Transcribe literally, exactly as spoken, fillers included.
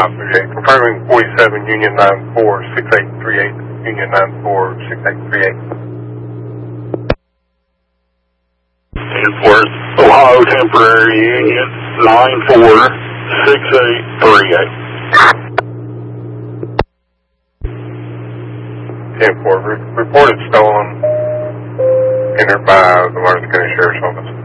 five three eight. Confirming forty-seven Union nine four six eight three eight. Union nine four six eight three eight. Airport, Ohio Temporary Union nine four six eight three eight. ten four, re- reported stolen. Entered by the Lawrence County Sheriff's Office.